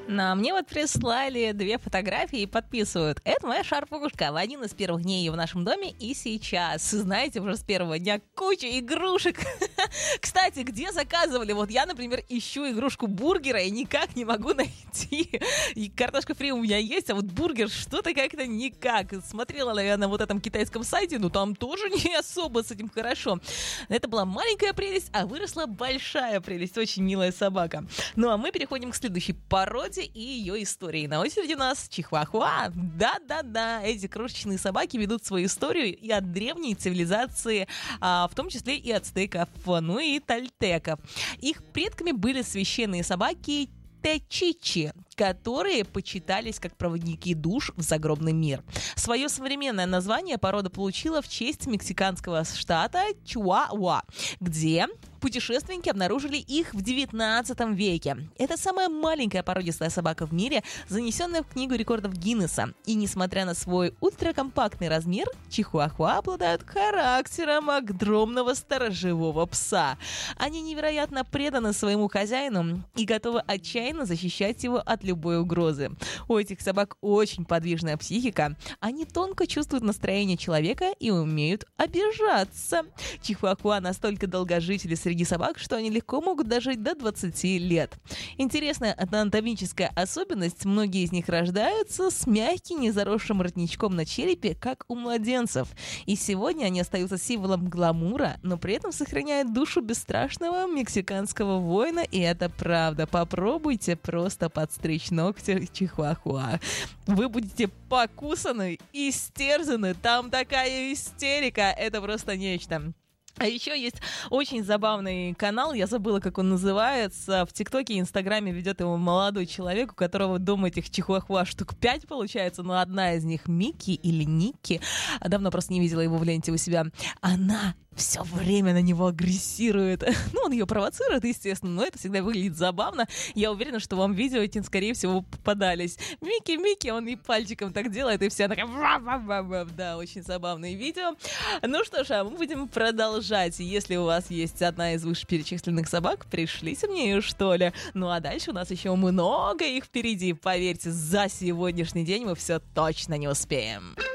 Мне вот прислали 2 фотографии и подписывают. Это моя шарпушка в один из первых дней в нашем доме и сейчас. Знаете, уже с первого дня куча игрушек. Кстати, где заказывали? Вот я, например, ищу игрушку бургера и никак не могу найти. И картошка фри у меня есть, а вот бургер что-то как-то никак. Смотрела, наверное, на вот этом китайском сайте, но там тоже не особо с этим хорошо. Это была маленькая прелесть, а выросла большая прелесть. Очень милая собака. Ну а мы переходим к следующей породе и ее истории. На очереди у нас чихуахуа. Да-да-да, эти крошечные собаки ведут свою историю и от древней цивилизации, в том числе и ацтеков, ну и тольтеков. Их предками были священные собаки течичи, которые почитались как проводники душ в загробный мир. Свое современное название порода получила в честь мексиканского штата Чиуауа, где путешественники обнаружили их в 19 веке. Это самая маленькая породистая собака в мире, занесенная в Книгу рекордов Гиннесса. И несмотря на свой ультракомпактный размер, чихуахуа обладают характером огромного сторожевого пса. Они невероятно преданы своему хозяину и готовы отчаянно защищать его от любой угрозы. У этих собак очень подвижная психика. Они тонко чувствуют настроение человека и умеют обижаться. Чихуахуа настолько долгожители среди собак, что они легко могут дожить до 20 лет. Интересная анатомическая особенность: многие из них рождаются с мягким, незаросшим воротничком на черепе, как у младенцев. И сегодня они остаются символом гламура, но при этом сохраняют душу бесстрашного мексиканского воина, и это правда. Попробуйте просто подстричь ногти чихуахуа. Вы будете покусаны, истерзаны, там такая истерика, это просто нечто. А еще есть очень забавный канал, я забыла, как он называется, в ТикТоке и Инстаграме ведет его молодой человек, у которого дома этих чихуахуа штук 5 получается, но одна из них, Микки или Никки, давно просто не видела его в ленте у себя, она все время на него агрессирует. Ну, он ее провоцирует, естественно, но это всегда выглядит забавно. Я уверена, что вам видео эти, скорее всего, попадались. Микки, Микки, он и пальчиком так делает, и вся такая... Да, очень забавные видео. Ну что ж, а мы будем продолжать. Если у вас есть одна из вышеперечисленных собак, пришлите мне ее, что ли. Ну а дальше у нас еще много их впереди. Поверьте, за сегодняшний день мы все точно не успеем.